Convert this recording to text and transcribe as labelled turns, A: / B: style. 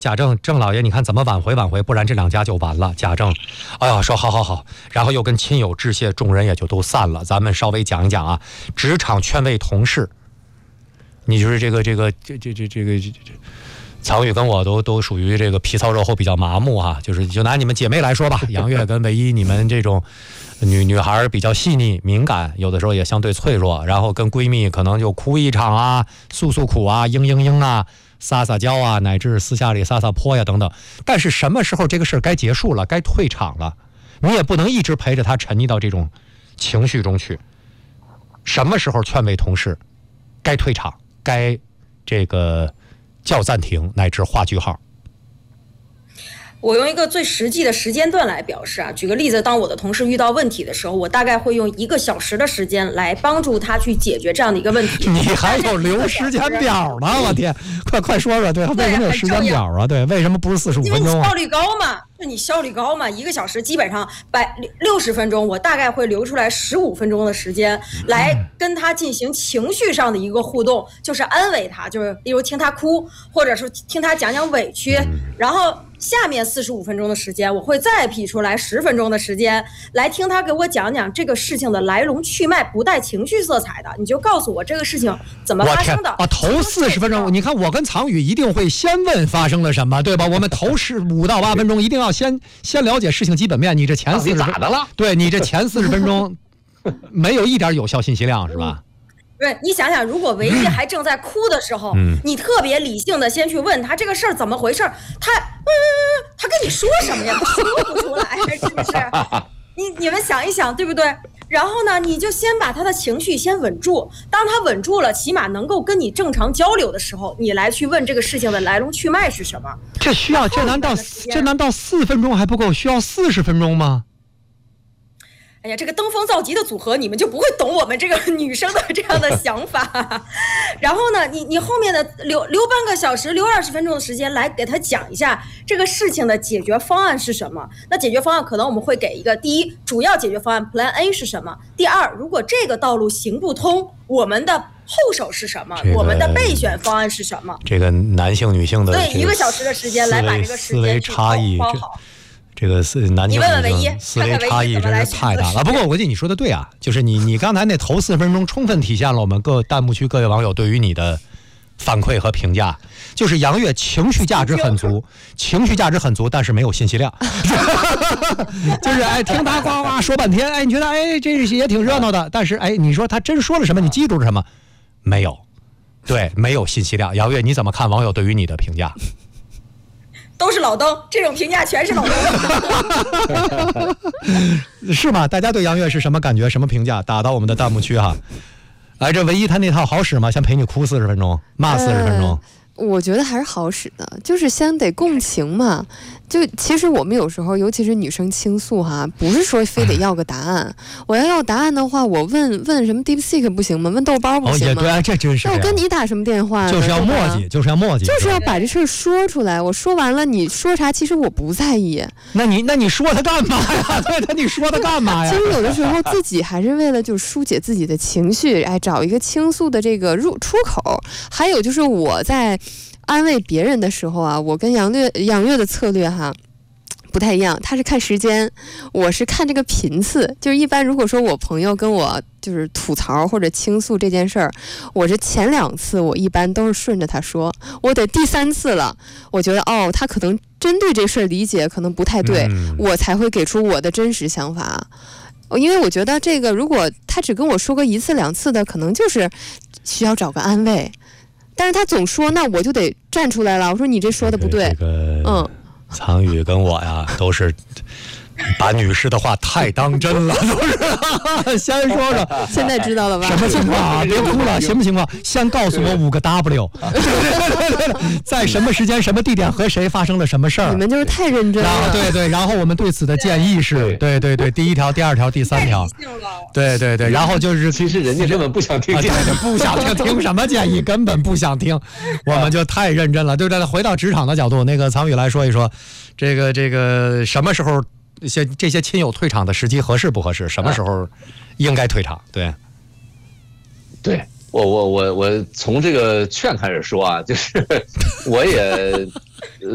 A: 贾政老爷，你看怎么挽回，不然这两家就完了。贾政，哎呀，说好，然后又跟亲友致谢，众人也就都散了。咱们稍微讲一讲啊，职场劝慰同事。你就是这个曹宇跟我都属于这个皮糙肉厚，比较麻木啊。就拿你们姐妹来说吧，杨月跟唯一，你们这种女孩比较细腻敏感，有的时候也相对脆弱，然后跟闺蜜可能就哭一场啊，诉苦啊，嘤啊。撒娇啊，乃至私下里撒泼呀等等。但是什么时候这个事该结束了，该退场了，你也不能一直陪着他沉溺到这种情绪中去。什么时候劝慰同事，该退场，该这个叫暂停，乃至画句号。
B: 我用一个最实际的时间段来表示啊，举个例子，当我的同事遇到问题的时候，我大概会用1个小时的时间来帮助他去解决这样的一个问题。
A: 你还有留时间表呢？我天，快说说，对，为什么有时间表啊？对，为什么不是45分钟啊？
B: 因为你效率高嘛，就你效率高嘛，1个小时基本上60分钟，我大概会留出来15分钟的时间来跟他进行情绪上的一个互动，就是安慰他，就是例如听他哭，或者是听他讲委屈，然后下面45分钟的时间，我会再辟出来10分钟的时间来听他给我讲这个事情的来龙去脉，不带情绪色彩的，你就告诉我这个事情怎么发生的。
A: 头40分钟，你看我跟曹宇一定会先问发生了什么，对吧？我们头5到8分钟一定要先了解事情基本面。你这前40
C: 咋的了？
A: 对，你这前40分钟没有一点有效信息量，是吧？
B: 对，你想想，如果唯一还正在哭的时候，你特别理性的先去问他这个事儿怎么回事，他跟你说什么呀？他说不出来，是不是？你们想一想，对不对？然后呢，你就先把他的情绪先稳住，当他稳住了，起码能够跟你正常交流的时候，你来去问这个事情的来龙去脉是什么。
A: 这难道4分钟还不够？需要40分钟吗？
B: 哎呀，这个登峰造极的组合，你们就不会懂我们这个女生的这样的想法。然后呢，你后面的留半个小时，留20分钟的时间来给他讲一下这个事情的解决方案是什么。那解决方案可能我们会给一个：第一，主要解决方案 Plan A 是什么；第二，如果这个道路行不通，我们的后手是什么？我们的备选方案是什么？
A: 这个男性女性的
B: 对1个小时的时间来把这个时间去包好。
A: 这个男性思维差异真是太大了。不过我觉得你说的对啊，就是你刚才那头4分钟充分体现了我们弹幕区各位网友对于你的反馈和评价。就是杨月情绪价值很足，但是没有信息量。就是听他呱呱说半天，你觉得这也挺热闹的，但是你说他真说了什么，你记住了什么？没有，对，没有信息量。杨月，你怎么看网友对于你的评价？
B: 都是老登，这种评价全是老登。
A: 是吗？大家对杨月是什么感觉？什么评价？打到我们的弹幕区哈。这唯一他那套好使吗？先陪你哭40分钟，骂40分钟。
D: 我觉得还是好使的，就是先得共情嘛。就其实我们有时候，尤其是女生倾诉哈，不是说非得要个答案。我要答案的话，我问什么 DeepSeek 不行吗？问豆包不行吗？
A: 对啊，这真是。
D: 那我跟你打什么电话？
A: 就是要磨叽，就是
D: 要把这事说出来。我说完了，你说啥？其实我不在意。
A: 那你说它干嘛呀？对，你说它干嘛呀？
D: 其实有的时候自己还是为了就疏解自己的情绪，找一个倾诉的这个出口。还有就是我在安慰别人的时候啊，我跟杨月的策略哈不太一样，他是看时间，我是看这个频次。就是一般如果说我朋友跟我就是吐槽或者倾诉这件事儿，我是前2次我一般都是顺着他说，我得第3次了，我觉得他可能针对这事儿理解可能不太对，我才会给出我的真实想法。因为我觉得这个如果他只跟我说个1次2次的，可能就是需要找个安慰。但是他总说，那我就得站出来了。我说你这说的不对。
A: 苍宇跟我呀都是把女士的话太当真了，都是先说说。
D: 现在知道了吧？
A: 什么情况啊？别哭了，什么情况？先告诉我5个 W， 在什么时间、什么地点和谁发生了什么事儿？
D: 你们就是太认真了。
A: 对，然后我们对此的建议是，对，第1条、第2条、第3条。对，然后就是
C: 其实人家根本不想听，
A: 不想听什么建议，根本不想听，我们就太认真了，对不对？回到职场的角度，那个苍宇来说一说，这个什么时候？这些亲友退场的时机合适不合适？什么时候应该退场？对，
C: 我从这个劝开始说啊，就是我也